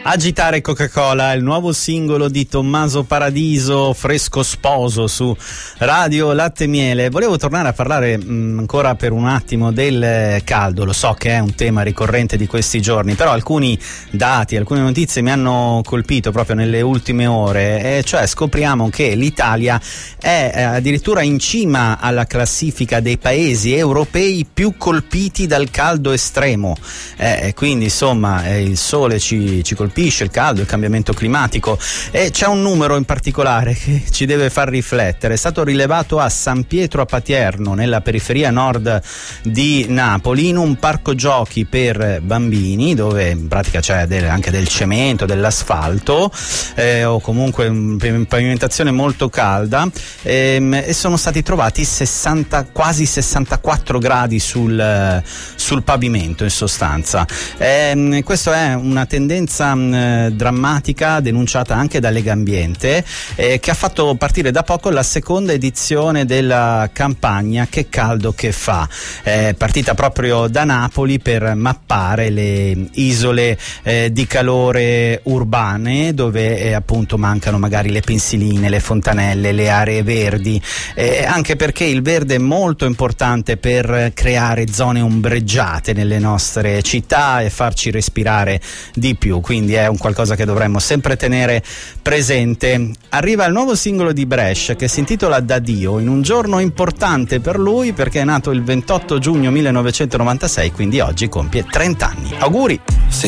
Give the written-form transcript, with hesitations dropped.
Agitare Coca-Cola, il nuovo singolo di Tommaso Paradiso, Fresco Sposo, su Radio Latte e Miele. Volevo tornare a parlare ancora per un attimo del caldo. Lo so che è un tema ricorrente di questi giorni, però alcuni dati, alcune notizie mi hanno colpito proprio nelle ultime ore, e cioè scopriamo che l'Italia è addirittura in cima alla classifica dei paesi europei più colpiti dal caldo estremo, quindi insomma il sole ci colpisce, il caldo, il cambiamento climatico, e c'è un numero in particolare che ci deve far riflettere. È stato rilevato a San Pietro a Patierno, nella periferia nord di Napoli, in un parco giochi per bambini, dove in pratica c'è anche del cemento, dell'asfalto, o comunque una pavimentazione molto calda, e sono stati trovati quasi 64 gradi sul pavimento, in sostanza. Questa è una tendenza drammatica denunciata anche da Legambiente, che ha fatto partire da poco la seconda edizione della campagna Che caldo che fa, partita proprio da Napoli per mappare le isole di calore urbane, dove appunto mancano magari le pensiline, le fontanelle, le aree verdi, anche perché il verde è molto importante per creare zone ombreggiate nelle nostre città e farci respirare di più, quindi è un qualcosa che dovremmo sempre tenere presente. Arriva il nuovo singolo di Bresh che si intitola Da Dio, in un giorno importante per lui perché è nato il 28 giugno 1996, quindi oggi compie 30 anni. Auguri!